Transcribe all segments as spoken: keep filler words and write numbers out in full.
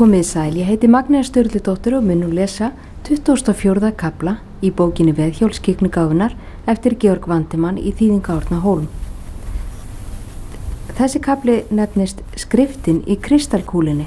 Komið sæl, ég heiti Magnea Sturludóttir og mun nú lesa tuttugasta og fjórða kafla í bókinni Veðhjólsskyggni gáfunnar eftir Georg Vandemann í þýðingu Árna Hólm. Þessi kafli nefnist Skriftin í kristalkúlinni.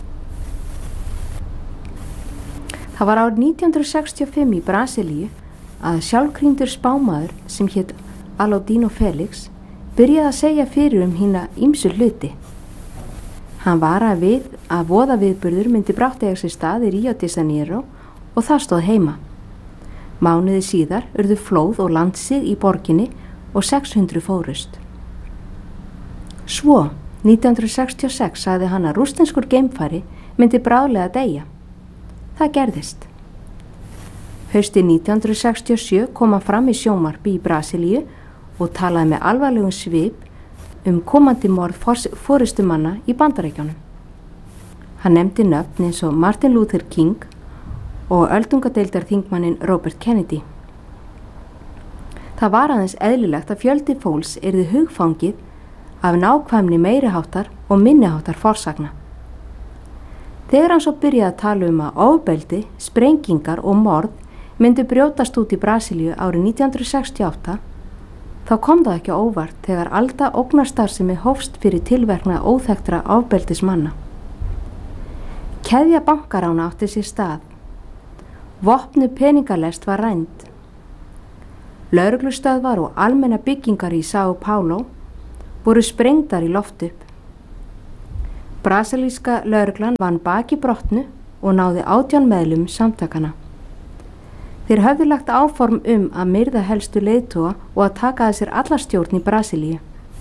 Það var árið nítján hundruð sextíu og fimm í Brasilíu að sjálfkrýndur spámaður sem hét Aladino Felix byrjaði að segja fyrir um hína ýmsu hluti. Hann varaði við að voðaviðburður myndi brátt eiga sér stað í Rio de Janeiro og það stóð heima. Mánuði síðar urðu flóð og landsig í borginni og sex hundruð fórust. Svo, nítján hundruð sextíu og sex sagði hann að rússneskur geimfari myndi bráðlega deyja. Það gerðist. Haustið nítján hundruð sextíu og sjö kom hann fram í sjónvarpi í Brasilíu og talaði með alvarlegum svip um komandi morð forystumanna í Bandaríkjunum. Hann nefndi nöfn eins og Martin Luther King og öldungadeildarþingmanninn Robert Kennedy. Það var aðeins eðlilegt að fjöldi fólks yrði hugfangið af nákvæmni meiriháttar og minniháttar forsagna. Þegar hann svo byrjaði að tala um að ofbeldi, sprengingar og morð myndu brjótast út í Brasilíu árið nítján hundruð sextíu og átta, þá kom það ekki á óvart þegar alda ógnarstarfsemi hófst fyrir tilverkna óþekktra ofbeldismanna. Keðja bankarána átti sér stað. Vopnu peningalest var rænd. Lögreglustöðvar og almenna byggingar í São Paulo voru sprengdar í loft upp. Brasilíska lögreglan vann baki brotnu og náði átján meðlum samtakana. Þeir höfðu lagt áform um að myrða helstu leiðtoga og að taka að sér alla stjórn í Brasilíu.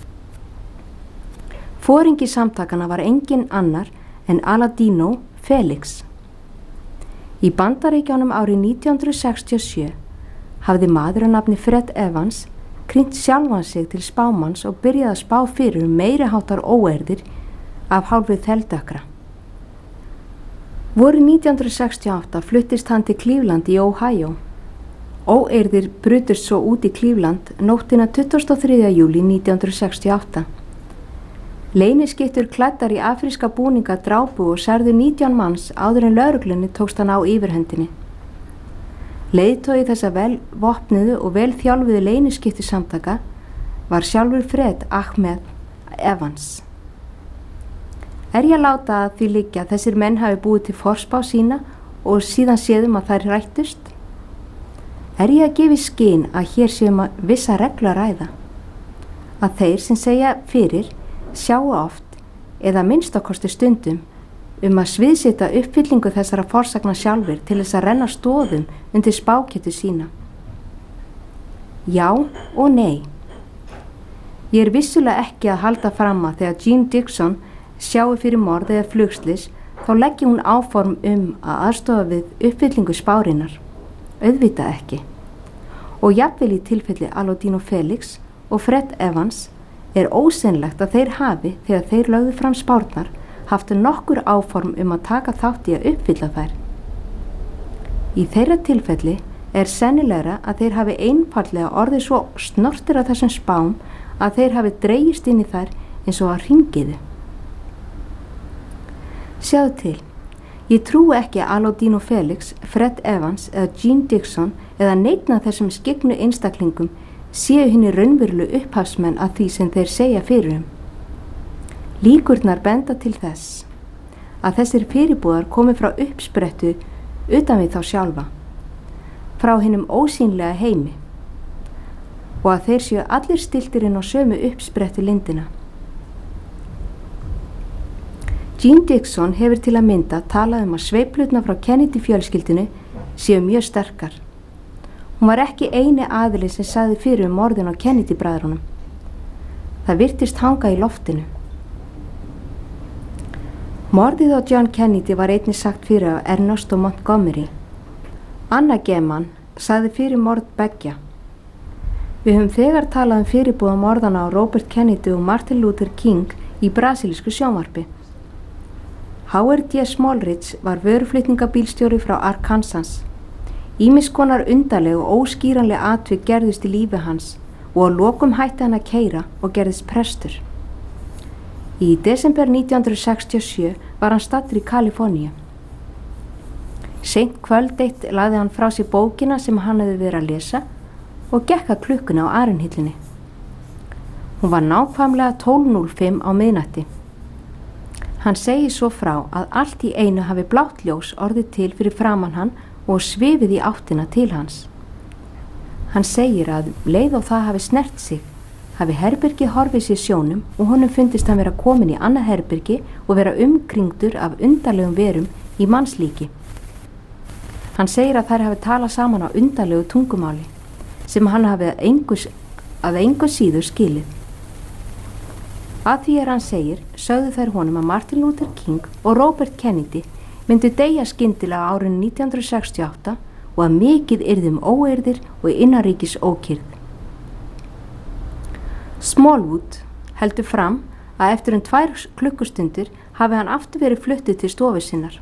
Foringi samtakana var engin annar en Aladino Felix. Í Bandaríkjunum árið nítján hundruð sextíu og sjö hafði maður að nafni Fred Evans krýnt sjálfan sig til spámanns og byrjaði að spá fyrir um meiriháttar óeirðir af hálfu þeldökkra. Vorið nítján hundruð sextíu og átta fluttist hann til Cleveland í Ohio. Óeirðir brutust svo út í Cleveland nóttina tuttugasta og þriðja júlí nítján hundruð sextíu og átta. Leyniskyttur klæddar í afríska búninga drápu og særðu nítján manns áður en lögreglunni tókst hann á yfirhendinni. Leiðtogi þessa vel vopnuðu og vel þjálfuðu leyniskyttu samtaka var sjálfur Fred Ahmed Evans. Er ég að láta að því liggja að þessir menn hafi búið til forspá sína og síðan séðum að þær rættust? Er ég að gefa í skyn að hér séum að vissa reglu að ræða? Að þeir sem segja fyrir sjáu oft eða minnst ákosti stundum um að sviðsita uppfyllingu þessara forsagna sjálfur til þess að renna stoðum undir spáketu sína? Já og nei. Ég er vissulega ekki að halda fram að þegar Jean Dixon sjáu fyrir morð eða flugslis, þá leggi hún áform um að aðstofa við uppfyllingu spárinnar. Auðvitað ekki. Og jafnvel í tilfelli Aladino Felix og Fred Evans er ósennilegt að þeir hafi, þegar þeir lögðu fram spárnar, haft nokkur áform um að taka þátt í að uppfylla þær. Í þeirra tilfelli er sennilegra að þeir hafi einfaldlega orðið svo snortir af þessum spám að þeir hafi dregist inn í þær eins og að hringiðu. Sjáðu til, ég trúi ekki að Aladino Felix, Fred Evans eða Jean Dixon eða neinn af þessum skyggnu einstaklingum séu hinni raunveruleg upphafsmenn að því sem þeir segja fyrir um. Líkurnar benda til þess að þessir fyrirbúðar komi frá uppsprettu utan við þá sjálfa, frá hinum ósýnlega heimi og að þeir séu allir stiltir inn á sömu uppsprettu lindina. Jean Dixon hefur til að mynda talað um að sveiflurnar frá Kennedy fjölskyldinu séu mjög sterkar. Hún var ekki eini aðili sem sagði fyrir um morðin á Kennedy bræðrunum. Það virtist hanga í loftinu. Morðið á John Kennedy var einnig sagt fyrir af Ernesto Montgomery. Anna Geman sagði fyrir morð beggja. Við höfum þegar talað um fyrirbúða morðana á Robert Kennedy og Martin Luther King í brasilísku sjónvarpi. Howard D. Smallridge var vöruflutningabílstjóri frá Arkansas. Ýmiss konar undarleg og óskýranleg atvik gerðust í lífi hans og að lokum hætti hann að keyra og gerðist prestur. Í desember nítján hundruð sextíu og sjö var hann staddur í Kaliforníu. Seint kvöld eitt lagði hann frá sér bókina sem hann hefði verið að lesa og gekk að klukkunni á arinhillinni. Hún var nákvæmlega tólf núll fimm á miðnætti. Hann segir svo frá að allt í einu hafi blátt ljós orðið til fyrir framan hann og svifið í áttina til hans. Hann segir að leið og það hafi snert sig, hafi herbergi horfið sér sjónum og honum fundist hann vera komin í annað herbergi og vera umkringdur af undarlegum verum í mannslíki. Hann segir að þær hafi talað saman á undarlegu tungumáli sem hann hafi að engu, að engu síður skilið. Að því er hann segir, sögðu þær honum að Martin Luther King og Robert Kennedy myndu deyja skyndilega á árinu nítján hundruð sextíu og átta og að mikið yrði um óeirðir og innanríkis ókyrrð. Smallwood heldur fram að eftir um tvær klukkustundir hafi hann aftur verið fluttur til stofu sinnar.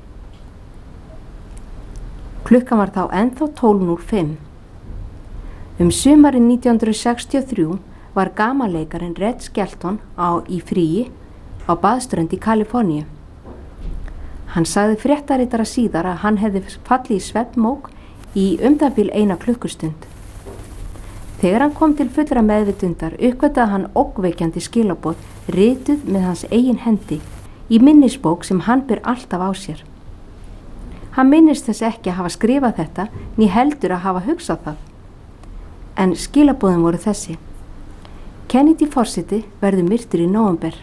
Klukkan var þá ennþá tólf núll fimm. Um sumarið nítján hundruð sextíu og þrjú var gamanleikarinn Red Skelton á í fríi á baðströnd í Kaliforníu. Hann sagði fréttaritara síðar að hann hefði fallið í svefnmók í um það bil eina klukkustund. Þegar hann kom til fullra meðvitundar uppgötaði hann ógnvekjandi skilaboð rituð með hans eigin hendi í minnisbók sem hann ber alltaf á sér. Hann minnist þess ekki að hafa skrifað þetta né heldur að hafa hugsað það. En skilaboðin voru þessi: Kennedy forseti verður myrtur í nóvember.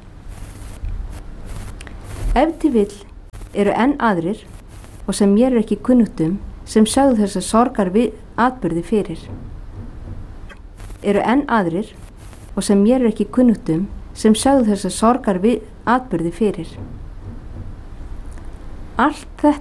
Ef til vill eru enn aðrir og sem mér er ekki kunnugt um sem sögðu þessa sorgar við atburði fyrir. Eru enn aðrir og sem mér er ekki kunnugt um sem sögðu þessa sorgar við atburði fyrir. Allt þetta